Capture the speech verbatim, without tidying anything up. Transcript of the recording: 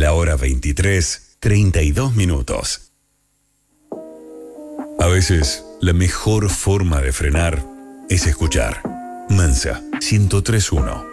la hora veintitrés, treinta y dos minutos. A veces, la mejor forma de frenar es escuchar. Mansa ciento tres punto uno.